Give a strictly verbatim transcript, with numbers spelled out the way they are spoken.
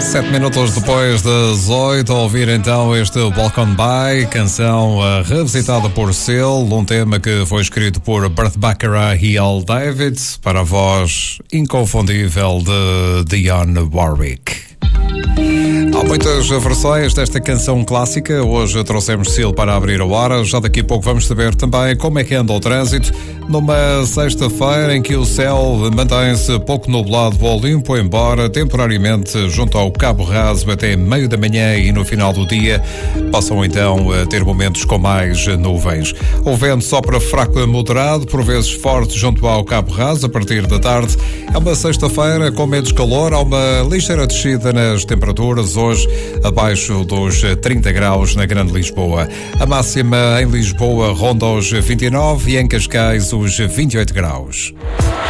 Sete minutos depois das oito, a ouvir então este Walk On By, canção uh, revisitada por Seal, um tema que foi escrito por Burt Bacharach e Al David, para a voz inconfundível de Dionne Warwick. Há muitas versões desta canção clássica. Hoje trouxemos Seal para abrir a hora. Já daqui a pouco vamos saber também como é que anda o trânsito numa sexta-feira em que o céu mantém-se pouco nublado ou limpo, embora temporariamente junto ao Cabo Raso até meio da manhã e no final do dia possam então ter momentos com mais nuvens. O vento sopra fraco a moderado, por vezes forte junto ao Cabo Raso a partir da tarde. É uma sexta-feira com menos calor, há uma ligeira descida nas temperaturas, hoje abaixo dos trinta graus na Grande Lisboa. A máxima em Lisboa ronda os vinte e nove e em Cascais os vinte e oito graus.